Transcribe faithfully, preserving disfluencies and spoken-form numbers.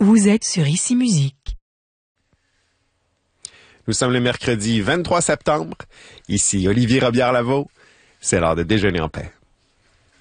Vous êtes sur Ici Musique. Nous sommes le mercredi vingt-trois septembre. Ici Olivier Robillard-Lavaux. C'est l'heure de déjeuner en paix.